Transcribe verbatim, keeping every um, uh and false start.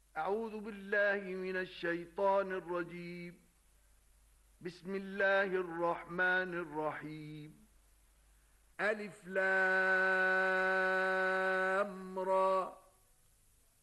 أعوذ بالله من الشيطان الرجيم. بسم الله الرحمن الرحيم. ألف لام